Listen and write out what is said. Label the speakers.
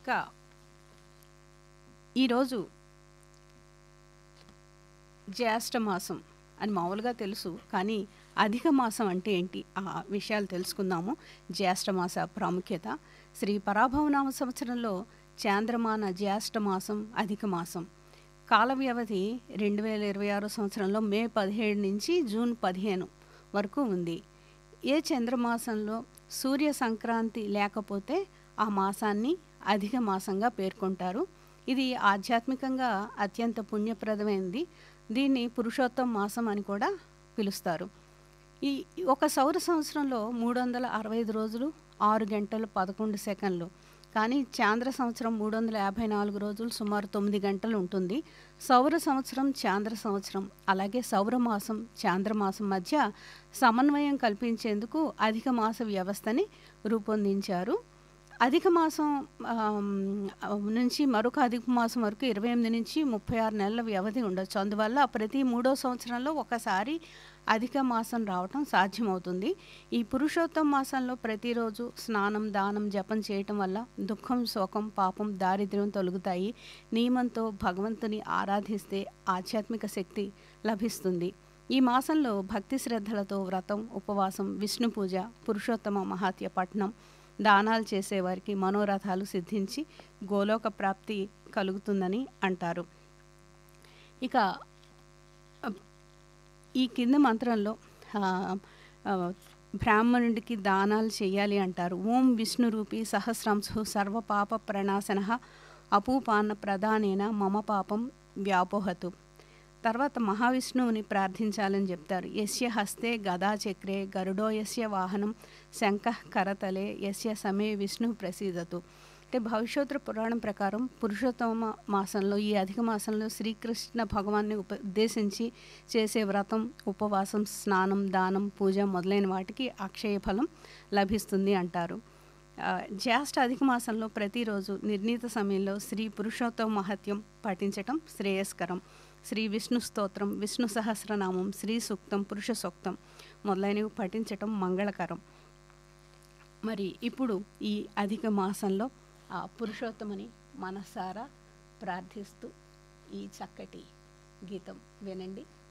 Speaker 1: ఇక ఈరోజు జ్యేష్ఠ మాసం అని మామూలుగా తెలుసు, కానీ అధిక మాసం అంటే ఏంటి ఆ విషయాలు తెలుసుకుందాము. జ్యేష్ఠ మాస ప్రాముఖ్యత. శ్రీ పరాభవనామ సంవత్సరంలో చాంద్రమాన జ్యేష్ఠ మాసం అధిక మాసం. కాల వ్యవధి 2026 సంవత్సరంలో మే 17 నుంచి జూన్ 15 వరకు ఉంది. ఏ చంద్రమాసంలో సూర్య సంక్రాంతి లేకపోతే ఆ మాసాన్ని అధిక మాసంగా పేర్కొంటారు. ఇది ఆధ్యాత్మికంగా అత్యంత పుణ్యప్రదమైనది. దీన్ని పురుషోత్తమ మాసం అని కూడా పిలుస్తారు. ఈ ఒక సౌర సంవత్సరంలో 365 రోజులు 6 గంటలు 11 సెకండ్లు. కానీ చాంద్ర సంవత్సరం 354 రోజులు సుమారు 9 గంటలు ఉంటుంది. సౌర సంవత్సరం చాంద్ర సంవత్సరం అలాగే సౌరమాసం చాంద్రమాసం మధ్య సమన్వయం కల్పించేందుకు అధిక మాస వ్యవస్థని రూపొందించారు. అధిక మాసం నుంచి మరొక అధిక మాసం వరకు 28 నుంచి 36 నెలల వ్యవధి ఉండొచ్చు. అందువల్ల ప్రతి 3వ సంవత్సరంలో ఒకసారి అధిక మాసం రావటం సాధ్యమవుతుంది. ఈ పురుషోత్తమ మాసంలో ప్రతిరోజు స్నానం, దానం, జపం చేయటం వల్ల దుఃఖం, శోకం, పాపం, దారిద్ర్యం తొలగుతాయి. నియమంతో భగవంతుని ఆరాధిస్తే ఆధ్యాత్మిక శక్తి లభిస్తుంది. ఈ మాసంలో భక్తి శ్రద్ధలతో వ్రతం, ఉపవాసం, విష్ణు పూజ, పురుషోత్తమ మహాత్య పఠనం, దానాలు చేసేవారికి మనోరథాలు సిద్ధించి గోలోక ప్రాప్తి కలుగుతుందని అంటారు. ఇక ఈ కింద మంత్రంలో బ్రాహ్మణుడికి దానాలు చేయాలి అంటారు. ఓం విష్ణు రూపి సహస్రంసు సర్వ పాప ప్రణాశన అపూపాన్న ప్రధానేన మమ పాపం వ్యాపోహతు. తర్వాత మహావిష్ణువుని ప్రార్థించాలని చెప్తారు. యస్య హస్తే గదా చక్రే గరుడో యస్య వాహనం శంఖః కరతలే యస్య సమే విష్ణు ప్రసీదతు. అంటే భవిష్యోత్తర పురాణం ప్రకారం పురుషోత్తమ మాసంలో, ఈ అధిక మాసంలో శ్రీకృష్ణ భగవాన్ని ఉద్దేశించి చేసే వ్రతం, ఉపవాసం, స్నానం, దానం, పూజ మొదలైన వాటికి అక్షయ ఫలం లభిస్తుంది అంటారు. జ్యేష్ఠ అధిక మాసంలో ప్రతిరోజు నిర్ణీత సమయంలో శ్రీ పురుషోత్తమ మహత్యం పఠించటం శ్రేయస్కరం. శ్రీ విష్ణు స్తోత్రం, విష్ణు సహస్రనామం, శ్రీ సూక్తం, పురుష సూక్తం మొదలైనవి పఠించటం మంగళకరం. మరి ఇప్పుడు ఈ అధిక మాసంలో ఆ పురుషోత్తముని మనసారా ప్రార్థిస్తూ ఈ చక్కటి గీతం వినండి.